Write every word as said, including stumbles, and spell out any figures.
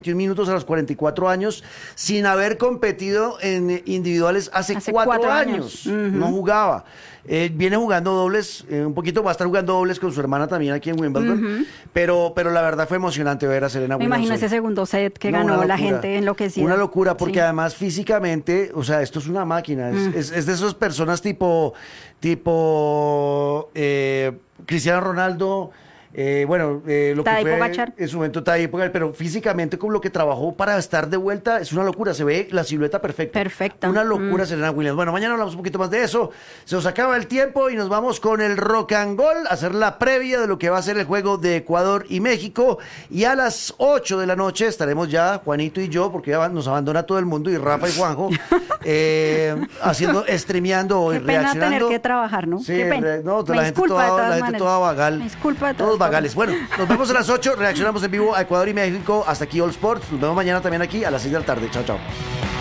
veintiún minutos a los cuarenta y cuatro años, sin haber competido en individuales hace, Hace cuatro, cuatro años. años. Uh-huh. No jugaba. Eh, viene jugando dobles, eh, un poquito, va a estar jugando dobles con su hermana también aquí en Wimbledon. Uh-huh. pero, pero la verdad fue emocionante ver a Serena Me Williams. imagino ese segundo set que no, ganó la gente enloquecida. Una locura, porque sí. además físicamente, o sea, esto es una máquina. Es, mm. es, es de esas personas tipo, tipo eh, Cristiano Ronaldo. Eh, bueno, eh, lo Tadej que fue Pogačar. en su momento Tadej Pogačar, pero físicamente con lo que trabajó para estar de vuelta es una locura, se ve la silueta perfecta. Perfecta. Una locura, mm. Serena Williams. Bueno, mañana hablamos un poquito más de eso. Se nos acaba el tiempo y nos vamos con el Rock and Roll a hacer la previa de lo que va a ser el juego de Ecuador y México. Y a las ocho de la noche estaremos ya, Juanito y yo, porque ya nos abandona todo el mundo, y Rafa y Juanjo, eh, haciendo, streameando y Qué pena reaccionando. tener que trabajar, ¿no? Sí, Qué pena. no, Me la gente disculpa de toda, todas la gente maneras. toda vagal. Me disculpa de todas Todos formas. vagales. Bueno, nos vemos a las ocho, reaccionamos en vivo a Ecuador y México. Hasta aquí All Sports. Nos vemos mañana también aquí a las seis de la tarde. Chao, chao.